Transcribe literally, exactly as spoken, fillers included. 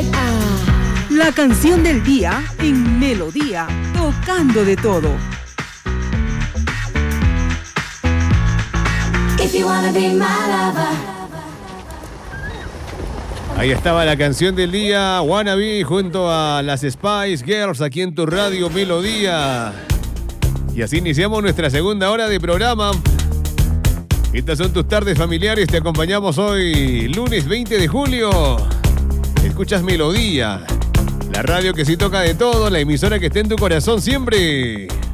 Ah, la canción del día en Melodía, tocando de todo. If you wanna be my lover. Ahí estaba la canción del día, Wannabe, junto a las Spice Girls, aquí en tu radio Melodía. Y así iniciamos nuestra segunda hora de programa. Estas son tus tardes familiares, te acompañamos hoy, lunes veinte de julio. Escuchas Melodía, la radio que sí toca de todo, la emisora que está en tu corazón siempre.